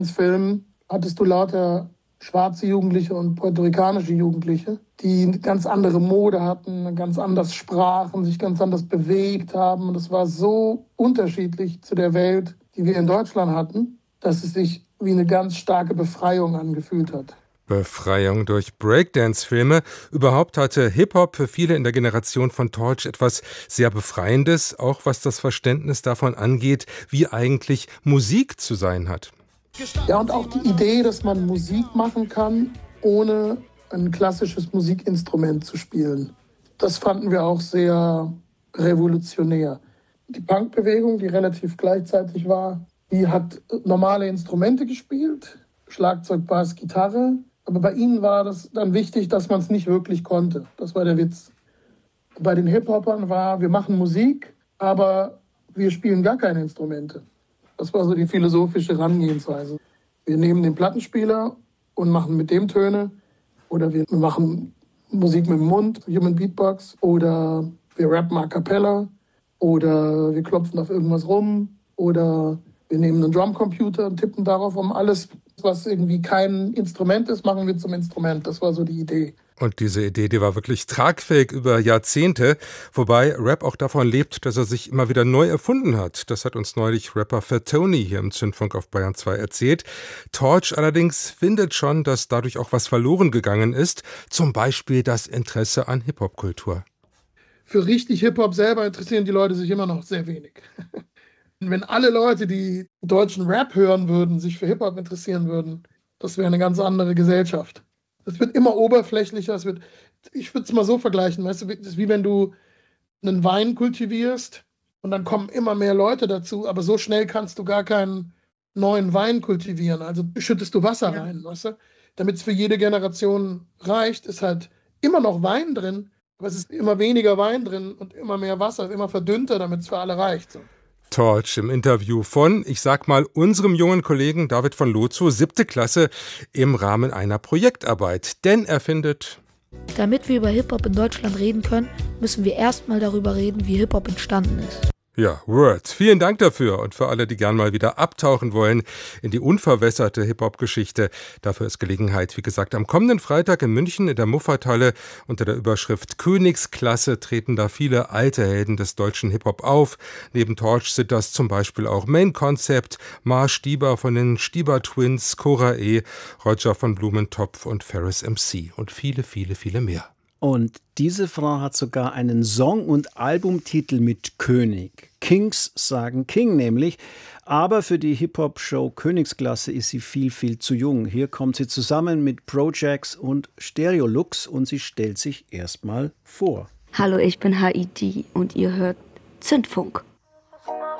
Film hattest du lauter schwarze Jugendliche und puerto-ricanische Jugendliche, die eine ganz andere Mode hatten, ganz anders sprachen, sich ganz anders bewegt haben. Und es war so unterschiedlich zu der Welt, die wir in Deutschland hatten, dass es sich wie eine ganz starke Befreiung angefühlt hat. Befreiung durch Breakdance-Filme. Überhaupt hatte Hip-Hop für viele in der Generation von Torch etwas sehr Befreiendes, auch was das Verständnis davon angeht, wie eigentlich Musik zu sein hat. Ja, und auch die Idee, dass man Musik machen kann, ohne ein klassisches Musikinstrument zu spielen. Das fanden wir auch sehr revolutionär. Die Punkbewegung, die relativ gleichzeitig war, die hat normale Instrumente gespielt, Schlagzeug, Bass, Gitarre. Aber bei ihnen war das dann wichtig, dass man es nicht wirklich konnte. Das war der Witz. Bei den Hip-Hopern war, wir machen Musik, aber wir spielen gar keine Instrumente. Das war so die philosophische Herangehensweise. Wir nehmen den Plattenspieler und machen mit dem Töne. Oder wir machen Musik mit dem Mund, Human Beatbox. Oder wir rappen a cappella. Oder wir klopfen auf irgendwas rum. Oder wir nehmen einen Drumcomputer und tippen darauf um. Alles, was irgendwie kein Instrument ist, machen wir zum Instrument. Das war so die Idee. Und diese Idee, die war wirklich tragfähig über Jahrzehnte, wobei Rap auch davon lebt, dass er sich immer wieder neu erfunden hat. Das hat uns neulich Rapper Fat Tony hier im Zündfunk auf Bayern 2 erzählt. Torch allerdings findet schon, dass dadurch auch was verloren gegangen ist, zum Beispiel das Interesse an Hip-Hop-Kultur. Für richtig Hip-Hop selber interessieren die Leute sich immer noch sehr wenig. Wenn alle Leute, die deutschen Rap hören würden, sich für Hip-Hop interessieren würden, das wäre eine ganz andere Gesellschaft. Es wird immer oberflächlicher. Ich würde es mal so vergleichen, weißt du, das ist wie wenn du einen Wein kultivierst und dann kommen immer mehr Leute dazu, aber so schnell kannst du gar keinen neuen Wein kultivieren. Also schüttest du Wasser rein, weißt du? Damit es für jede Generation reicht, ist halt immer noch Wein drin, aber es ist immer weniger Wein drin und immer mehr Wasser, immer verdünnter, damit es für alle reicht. So. Torch im Interview von, ich sag mal, unserem jungen Kollegen David von Lozo, 7. Klasse, im Rahmen einer Projektarbeit. Denn er findet: Damit wir über Hip-Hop in Deutschland reden können, müssen wir erstmal darüber reden, wie Hip-Hop entstanden ist. Ja, Word. Vielen Dank dafür. Und für alle, die gern mal wieder abtauchen wollen in die unverwässerte Hip-Hop-Geschichte, dafür ist Gelegenheit, wie gesagt, am kommenden Freitag in München in der Muffathalle. Unter der Überschrift Königsklasse treten da viele alte Helden des deutschen Hip-Hop auf. Neben Torch sind das zum Beispiel auch Main Concept, Mar Stieber von den Stieber Twins, Cora E., Roger von Blumentopf und Ferris MC und viele, viele, viele mehr. Und diese Frau hat sogar einen Song- und Albumtitel mit König. Kings sagen King nämlich. Aber für die Hip-Hop-Show Königsklasse ist sie viel, viel zu jung. Hier kommt sie zusammen mit Projax und Stereolux und sie stellt sich erstmal vor. Hallo, ich bin HID und ihr hört Zündfunk.